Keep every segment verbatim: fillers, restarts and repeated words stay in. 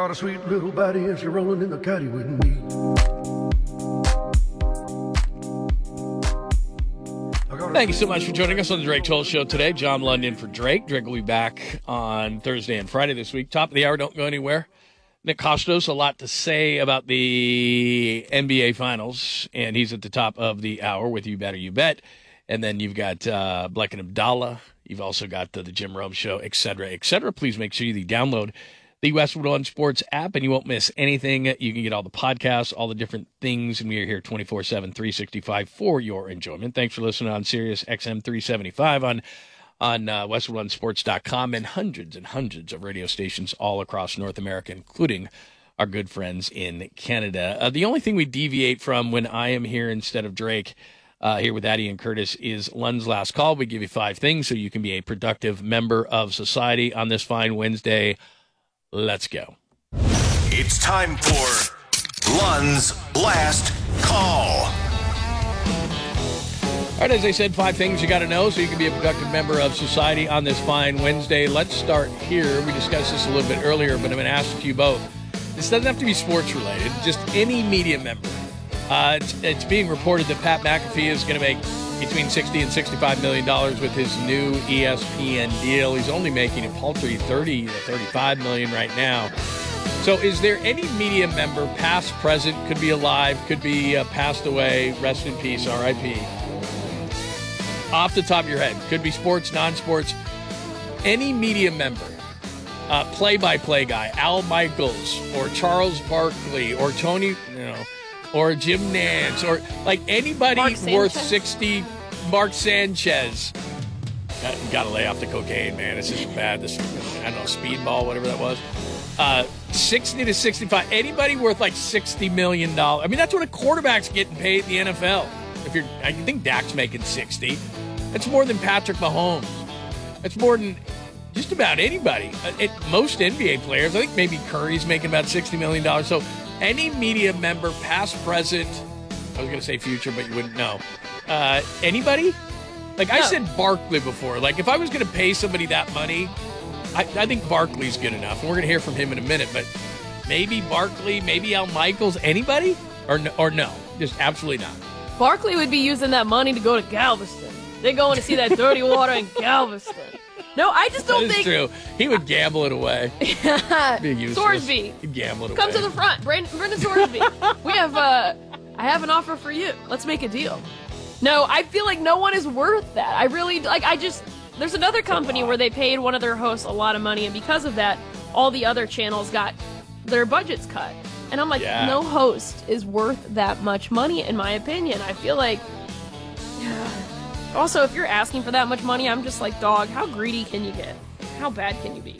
got a sweet little body and she's rolling in the caddy with me. Thank you so much for joining us on the Drake Toll Show today. John London for Drake. Drake will be back on Thursday and Friday this week. Top of the hour, don't go anywhere. Nick Kostos, a lot to say about the N B A Finals, and he's at the top of the hour with You Better You Bet. And then you've got uh, Black and Abdallah. You've also got the, the Jim Rome Show, et cetera, et cetera. Please make sure you download the Westwood One Sports app, and you won't miss anything. You can get all the podcasts, all the different things, and we are here twenty-four seven, three sixty-five for your enjoyment. Thanks for listening on Sirius X M three seventy-five on on uh, Westwood One Sports dot com and hundreds and hundreds of radio stations all across North America, including our good friends in Canada. Uh, the only thing we deviate from when I am here instead of Drake, uh, here with Addie and Curtis, is Lund's Last Call. We give you five things so you can be a productive member of society on this fine Wednesday. Let's go. It's time for Lund's Last Call. All right, as I said, five things you got to know so you can be a productive member of society on this fine Wednesday. Let's start here. We discussed this a little bit earlier, but I'm going to ask you both. This doesn't have to be sports related, just any media member. Uh, it's, it's being reported that Pat McAfee is going to make between sixty and sixty-five million dollars with his new E S P N deal. He's only making a paltry thirty to thirty-five million dollars right now. So is there any media member, past, present, could be alive, could be uh, passed away, rest in peace, R I P, off the top of your head, could be sports, non-sports, any media member, uh, play-by-play guy, Al Michaels or Charles Barkley or Tony, you know, or Jim Nance, or like anybody worth sixty, Mark Sanchez. Got, got to lay off the cocaine, man. It's just bad. This, I don't know, speedball, whatever that was. Uh, sixty to sixty-five. Anybody worth like sixty million dollars. I mean, that's what a quarterback's getting paid in the N F L. If you're, I think Dak's making sixty. That's more than Patrick Mahomes. That's more than just about anybody. Uh, it, most N B A players, I think maybe Curry's making about sixty million dollars. So any media member, past, present, I was going to say future, but you wouldn't know. Uh, anybody? Like, no. I said Barkley before. Like, if I was going to pay somebody that money, I, I think Barkley's good enough. And we're going to hear from him in a minute. But maybe Barkley, maybe Al Michaels. Anybody? Or no, or no? Just absolutely not. Barkley would be using that money to go to Galveston. They're going to see that dirty water in Galveston. No, I just don't that think. That's true. He would gamble it away. Be useless. Sorsby. He'd gamble it Come away. to the front. Brendan, Brendan Sorsby. we have, uh, I have an offer for you. Let's make a deal. No, I feel like no one is worth that. I really, like, I just, there's another company where they paid one of their hosts a lot of money, and because of that, all the other channels got their budgets cut. And I'm like, yeah. no host is worth that much money, in my opinion. I feel like, yeah. Also, if you're asking for that much money, I'm just like, dog, how greedy can you get? How bad can you be?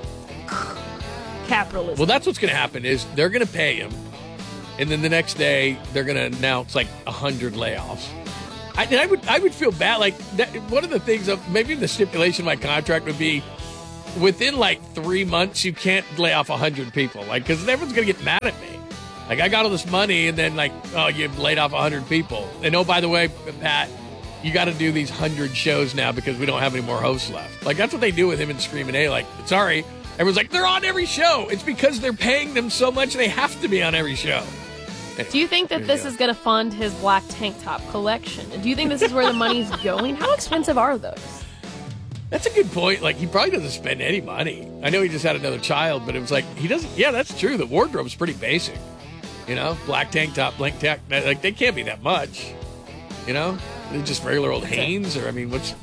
Capitalism. Well, that's what's going to happen is they're going to pay him, and then the next day they're going to announce like a hundred layoffs. I, and I would I would feel bad. Like that, one of the things of maybe the stipulation of my contract would be within like three months you can't lay off a hundred people. Like because everyone's going to get mad at me. Like I got all this money and then like oh you've laid off a hundred people. And oh by the way, Pat, you got to do these hundred shows now because we don't have any more hosts left. Like that's what they do with him in Screaming A. Like sorry, everyone's like they're on every show. It's because they're paying them so much they have to be on every show. Anyway, do you think that this is going to fund his black tank top collection? Do you think this is where the money's going? How expensive are those? That's a good point. Like, he probably doesn't spend any money. I know he just had another child, but it was like, he doesn't, yeah, that's true. The wardrobe's pretty basic. You know, black tank top, blank tank, like, they can't be that much. You know? They're just regular old Hanes, or, I mean, what's,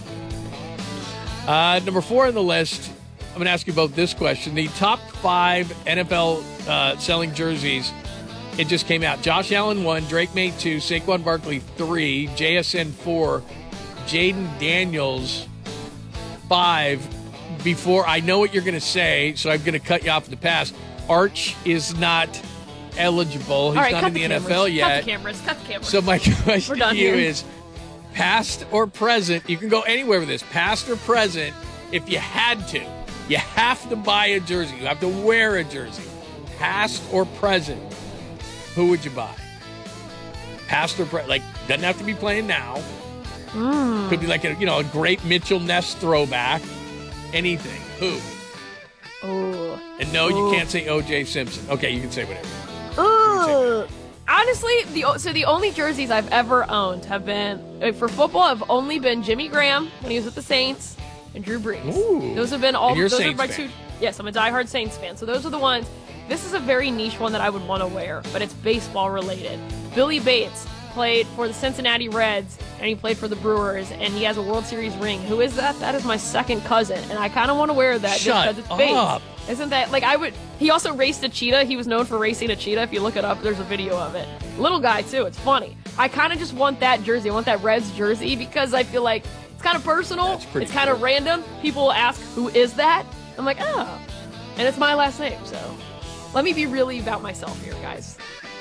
uh, number four on the list, I'm going to ask you both this question. The top five N F L uh, selling jerseys. It just came out. Josh Allen one, Drake made two, Saquon Barkley three, J S N four, Jaden Daniels five. Before I know what you're going to say, so I'm going to cut you off at the pass. Arch is not eligible. He's right, not in the, the N F L yet. Cut the cameras. Cut the cameras. So my question to you here. is, past or present? You can go anywhere with this. Past or present? If you had to, you have to buy a jersey. You have to wear a jersey. Past or present? Who would you buy? Past or present? Like, doesn't have to be playing now. Mm. Could be like a, you know, a great Mitchell Ness throwback. Anything. Who? Oh. And no, you can't say O J Simpson. Okay, you can say whatever. Ugh. Honestly, the so the only jerseys I've ever owned have been like, for football. Have only been Jimmy Graham when he was with the Saints and Drew Brees. Ooh. Those have been all. And you're a those Saints are my fan. two. Yes, I'm a diehard Saints fan. So those are the ones. This is a very niche one that I would want to wear, but it's baseball related. Billy Bates played for the Cincinnati Reds, and he played for the Brewers, and he has a World Series ring. Who is that? That is my second cousin, and I kind of want to wear that Shut just because it's up. Bates. Isn't that, like, I would, he also raced a cheetah. He was known for racing a cheetah. If you look it up, there's a video of it. Little guy, too. It's funny. I kind of just want that jersey. I want that Reds jersey because I feel like it's kind of personal. That's pretty It's kind of cool. random. People will ask, who is that? I'm like, oh. And it's my last name, so let me be really about myself here, guys.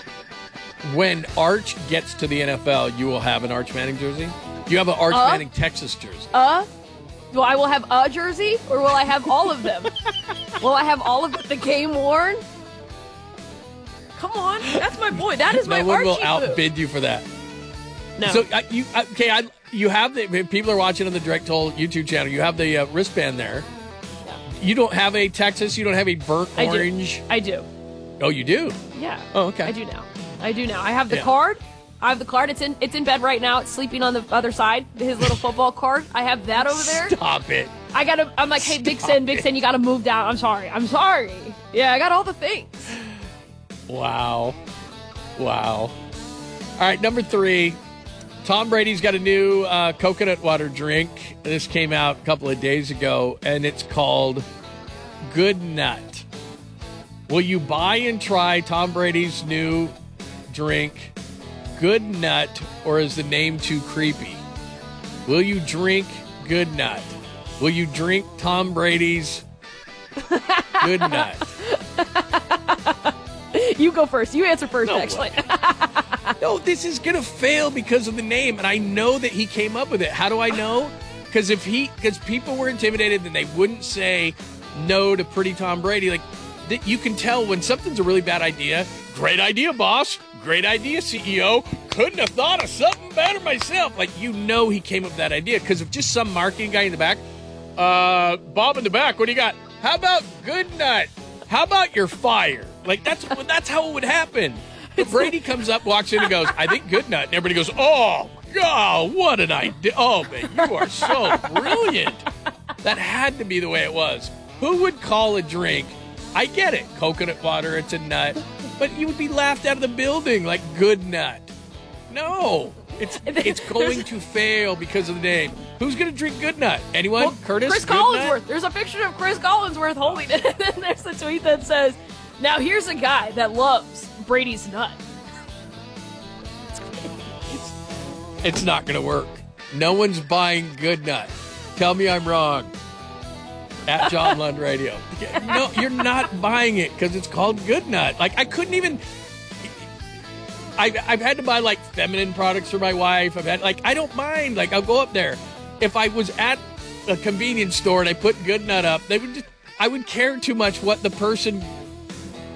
When Arch gets to the N F L, you will have an Arch Manning jersey? You have an Arch Uh? Manning Texas jersey. Uh? Do I will have a jersey, or will I have all of them? Will I have all of the game worn? Come on, that's my boy. That is my No one Archie will boo. outbid you for that. No. So uh, you uh, okay? I, you have the if people are watching on the Direct Toll YouTube channel. You have the uh, wristband there. Yeah. You don't have a Texas. You don't have a burnt I orange. do. I do. Oh, you do. Yeah. Oh, okay. I do now. I do now. I have the Yeah. card. I have the card. It's in. It's in bed right now. It's sleeping on the other side. His little football card. I have that over there. Stop it. I gotta. I'm like, hey, Big Stop Sin, Big it. Sin, you gotta move down. I'm sorry. I'm sorry. Yeah, I got all the things. Wow. Wow. All right, number three. Tom Brady's got a new uh, coconut water drink. This came out a couple of days ago, and it's called Good Nut. Will you buy and try Tom Brady's new drink, Good Nut, or is the name too creepy? Will you drink Good Nut? Will you drink Tom Brady's Good Nut? You go first. You answer first, No actually. No, this is going to fail because of the name, and I know that he came up with it. How do I know? Because if he, because people were intimidated, then they wouldn't say no to Pretty Tom Brady. Like, that you can tell when something's a really bad idea. Great idea, boss. Great idea, C E O. Couldn't have thought of something better myself. Like, you know he came up with that idea because of just some marketing guy in the back. Uh, Bob in the back, what do you got? How about Good Nut? How about you're fired? Like, that's that's how it would happen. But Brady comes up, walks in, and goes, I think Good Nut. And everybody goes, oh, God, what an idea. Oh, man, you are so brilliant. That had to be the way it was. Who would call a drink? I get it. Coconut water, it's a nut. But you would be laughed out of the building like Good Nut. No. It's it's going to fail because of the name. Who's going to drink Good Nut? Anyone? Well, Curtis? Chris Good Collinsworth. Nut? There's a picture of Chris Collinsworth holding it. And then there's the tweet that says, now here's a guy that loves Brady's nut. It's not going to work. No one's buying Good Nut. Tell me I'm wrong. At John Lund Radio. No, you're not buying it because it's called Good Nut. Like, I couldn't even... I, I've had to buy, like, feminine products for my wife. I've had, like, I don't mind. Like, I'll go up there. If I was at a convenience store and I put Good Nut up, they would just... I would care too much what the person